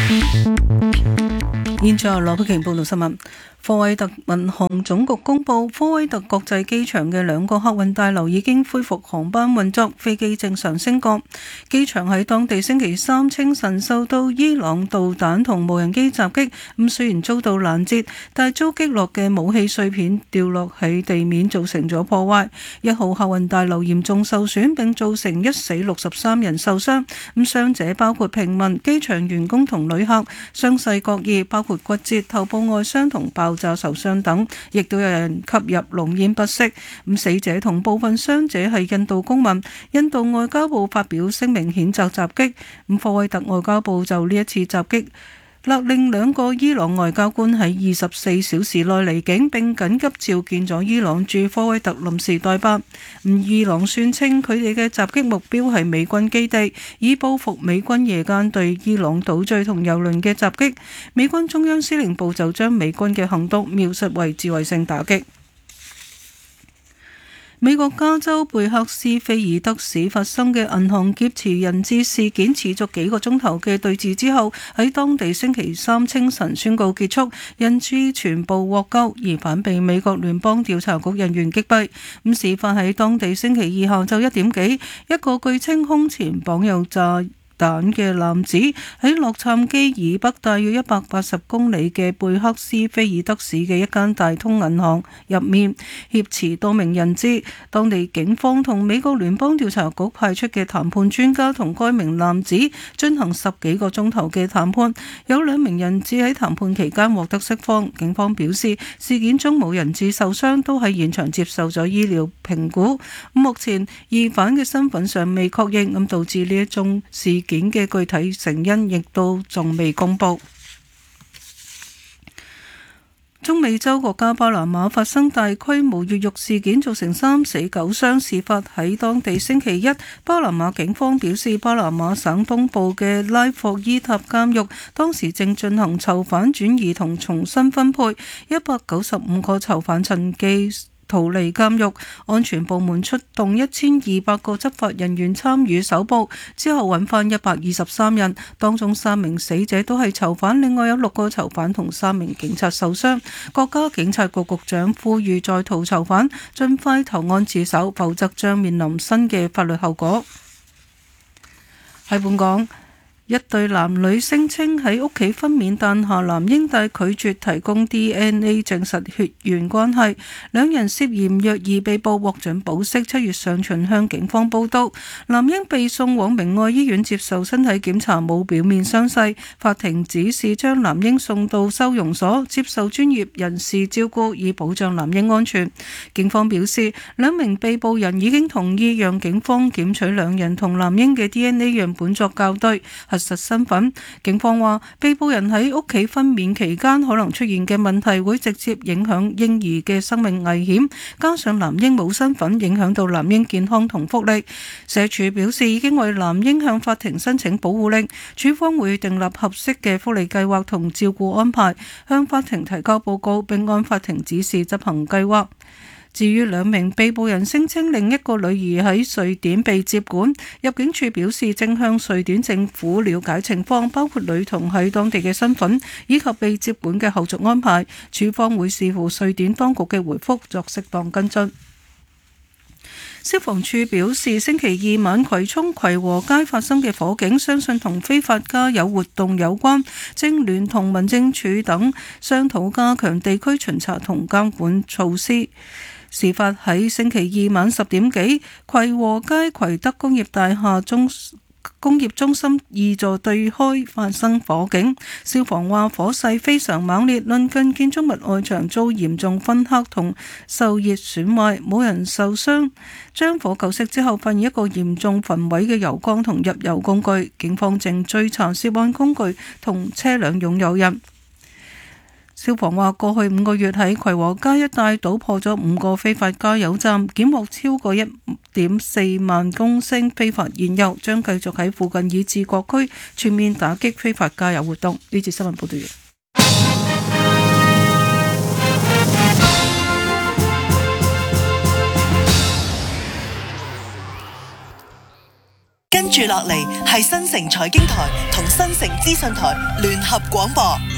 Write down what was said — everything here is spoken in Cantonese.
現在由羅佩瓊報道新聞。科威特民航總局公布，科威特國際機場嘅2個客運大樓已經恢復航班運作，飛機正常升降。機場喺當地星期三清晨受到伊朗導彈同無人機襲擊，咁雖然遭到攔截，但係遭擊落嘅武器碎片掉落喺地面，造成咗破壞。1號客運大樓嚴重受損，並造成1死63人受傷。咁傷者包括平民、機場員工同旅客，傷勢各異，包括骨折、頭部外傷同爆炸受傷等，亦都有人吸入濃煙不適。咁死者同部分傷者係印度公民。印度外交部發表聲明譴責襲擊。咁科威特外交部就呢一次襲擊勒令2個伊朗外交官喺24小時內離境，並緊急召見咗伊朗駐科威特臨時代辦。伊朗宣稱佢哋嘅襲擊目標係美軍基地，以報復美軍夜間對伊朗島嶼同郵輪嘅襲擊。美軍中央司令部就將美軍嘅行動描述為自衛性打擊。美國加州貝克斯菲爾德市發生嘅銀行劫持人質事件持續幾個鐘頭嘅對峙之後，喺當地星期三清晨宣告結束，人質全部獲救，疑犯被美國聯邦調查局人員擊斃。咁事發喺當地星期二下晝1點幾，一個據稱胸前綁有炸彈嘅男子喺洛杉磯以北大約180公里嘅貝克斯菲爾德市嘅一間大通銀行入面挾持多名人質。當地警方同美國聯邦調查局派出嘅談判專家同該名男子進行10幾個鐘頭嘅談判，有2名人質喺談判期間獲得釋放。警方表示事件中冇人質受傷，都喺現場接受咗醫療評估。目前疑犯嘅身份尚未確認，咁導致呢一宗事件嘅具體成因亦都仲未公布。中美洲國家巴拿馬發生大規模越獄事件，造成3死9傷。事發喺當地星期一，巴拿馬警方表示，巴拿馬省東部嘅拉霍伊塔監獄當時正進行囚犯轉移同重新分配，195個囚犯趁機逃離監獄，安全部門出動1200個執法人員參與搜捕，之後揾翻123人，當中3名死者都係囚犯，另外有6個囚犯同3名警察受傷。國家警察局局長呼籲在逃囚犯盡快投案自首，否則將面臨新嘅法律後果。喺本港，一對男女聲稱喺屋企分娩誕下男嬰，但拒絕提供 DNA 證實血緣關係。2人涉嫌虐兒被捕，獲准保釋。7月上旬向警方報到，男嬰被送往明愛醫院接受身體檢查，冇表面傷勢。法庭指示將男嬰送到收容所接受專業人士照顧，以保障男嬰安全。警方表示，2名被捕人已經同意讓警方檢取2人同男嬰嘅 DNA 樣本作校對核實身份。警方話，被捕人喺屋企分娩期間可能出現嘅問題會直接影響嬰兒嘅生命危險，加上男嬰冇身份，影響到男嬰健康同福利。社署表示已經為男嬰向法庭申請保護令，署方會訂立合適嘅福利計劃同照顧安排，向法庭提交報告，並按法庭指示執行計劃。至於2名被捕人聲稱另一個女兒喺瑞典被接管，入境處表示正向瑞典政府了解情況，包括女童喺當地嘅身份以及被接管嘅後續安排。處方會視乎瑞典當局嘅回覆作適當跟進。消防處表示，星期二晚葵涌葵和街發生嘅火警，相信同非法加油活動有關，正聯同民政處等商討加強地區巡查同監管措施。事發喺星期二晚10點幾，葵和街葵德工業大廈工業中心2座對開發生火警，消防話火勢非常猛烈，鄰近建築物外牆遭嚴重燻黑同受熱損壞，冇人受傷。將火救熄之後，發現一個嚴重焚毀嘅油缸同入油工具，警方正追查涉案工具同車輛擁有人。消防話，過去5個月喺葵和街一帶搗破咗5個非法加油站，檢獲超過1.4萬公升非法燃油，將繼續喺附近以至各區全面打擊非法加油活動。呢節新聞報道完。 跟住落嚟係新城財經台同新城資訊台聯合廣播。